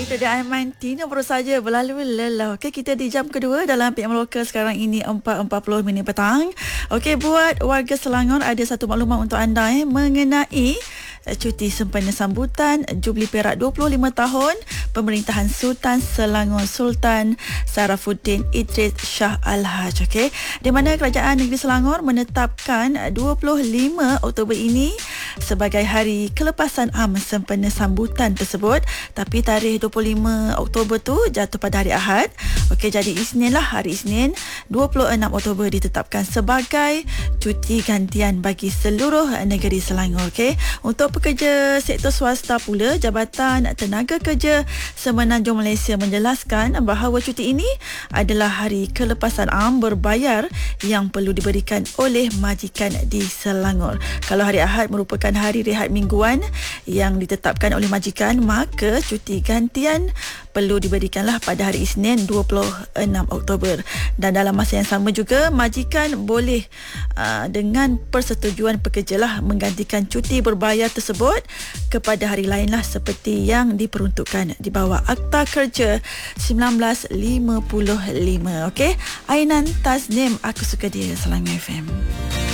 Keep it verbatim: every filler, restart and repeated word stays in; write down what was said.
Itu dia Aiman Tino baru saja berlalu lelah. Okey, kita di jam kedua dalam P M Lokal sekarang ini empat empat puluh minit petang. Okey, buat warga Selangor ada satu maklumat untuk anda eh, mengenai cuti sempena sambutan Jubli Perak dua puluh lima tahun pemerintahan Sultan Selangor Sultan Sarafuddin Idris Shah Al-Haj. Okey, di mana Kerajaan Negeri Selangor menetapkan dua puluh lima Oktober ini sebagai hari kelepasan am sempena sambutan tersebut, tapi tarikh dua puluh lima Oktober tu jatuh pada hari Ahad. Okey, jadi Isnin lah, hari Isnin dua puluh enam Oktober ditetapkan sebagai cuti gantian bagi seluruh negeri Selangor. Okey, untuk pekerja sektor swasta pula, Jabatan Tenaga Kerja Semenanjung Malaysia menjelaskan bahawa cuti ini adalah hari kelepasan am berbayar yang perlu diberikan oleh majikan di Selangor. Kalau hari Ahad merupakan hari rehat mingguan yang ditetapkan oleh majikan, maka cuti gantian perlu diberikanlah pada hari Isnin dua puluh enam Oktober. Dan dalam masa yang sama juga, majikan boleh uh, dengan persetujuan pekerja lah menggantikan cuti berbayar tersebut kepada hari lain lah, seperti yang diperuntukkan di bawah Akta Kerja seribu sembilan ratus lima puluh lima. Okey, Ainan Taznim, aku suka dia, Selangor F M.